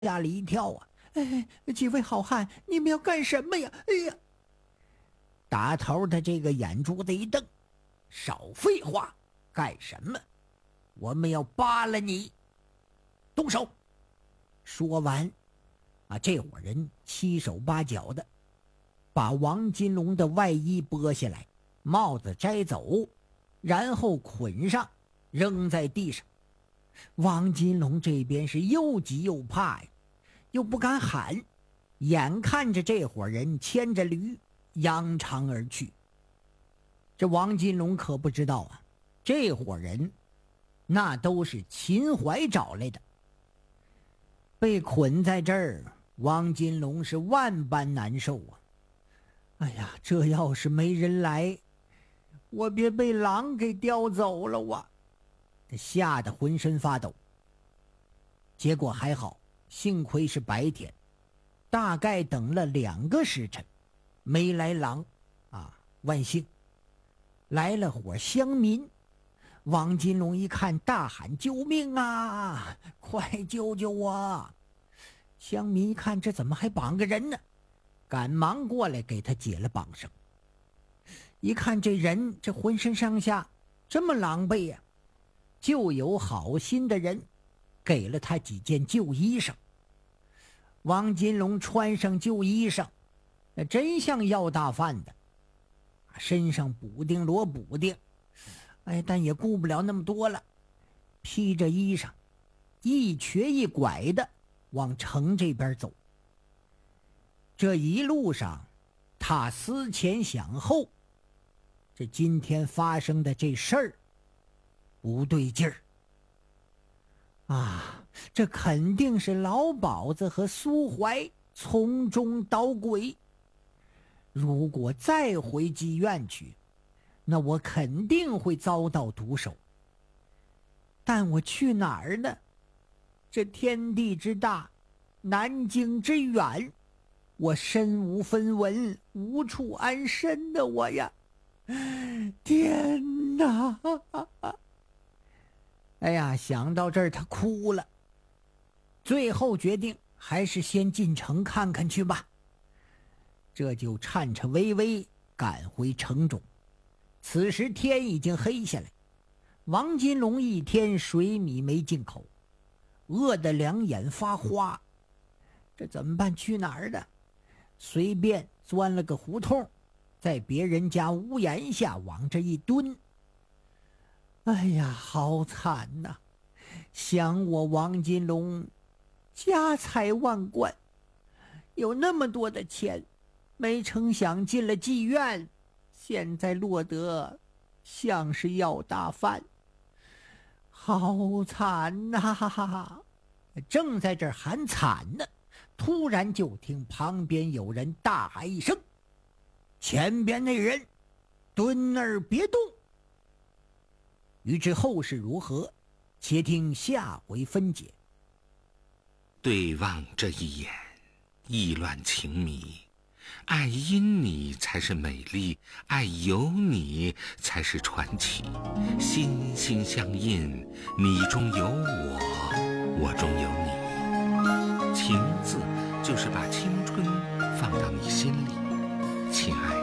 吓了一跳啊！几位好汉，你们要干什么呀？哎呀！打头的这个眼珠子一瞪，少废话，干什么？我们要扒了你！动手！说完，这伙人七手八脚的，把王金龙的外衣剥下来，帽子摘走，然后捆上，扔在地上。王金龙这边是又急又怕呀，又不敢喊，眼看着这伙人牵着驴扬长而去。这王金龙可不知道啊，这伙人那都是秦淮找来的。被捆在这儿，王金龙是万般难受啊！哎呀，这要是没人来，我别被狼给叼走了哇！他吓得浑身发抖。结果还好，幸亏是白天，大概等了2个时辰，没来狼万幸。来了伙乡民，王金龙一看，大喊救命啊，快救救我！乡民一看，这怎么还绑个人呢？赶忙过来给他解了绑绳。一看这人，这浑身上下这么狼狈呀，就有好心的人给了他几件旧衣裳。王金龙穿上旧衣裳，那真像要大饭的，身上补丁罗补丁，但也顾不了那么多了，披着衣裳，一瘸一拐的往城这边走。这一路上，他思前想后，这今天发生的这事儿不对劲儿啊！这肯定是老鸨子和苏怀从中捣鬼。如果再回妓院去，那我肯定会遭到毒手。但我去哪儿呢？这天地之大，南京之远，我身无分文，无处安身的我呀！天哪！哎呀，想到这儿他哭了。最后决定还是先进城看看去吧。这就颤颤巍巍赶回城中。此时天已经黑下来，王金龙一天水米没进口，饿得两眼发花。这怎么办？去哪儿呢？随便钻了个胡同，在别人家屋檐下往这一蹲。哎呀，好惨呐！想我王金龙家财万贯，有那么多的钱，没成想进了妓院，现在落得像是要大饭，好惨呐！正在这儿喊惨呢，突然就听旁边有人大喊一声：前边那人蹲那儿别动！欲知后事如何，且听下回分解。 对望这一眼，意乱情迷，爱因你才是美丽，爱有你才是传奇。心心相印，你中有我，我中有你。情字就是把青春放到你心里，亲爱的。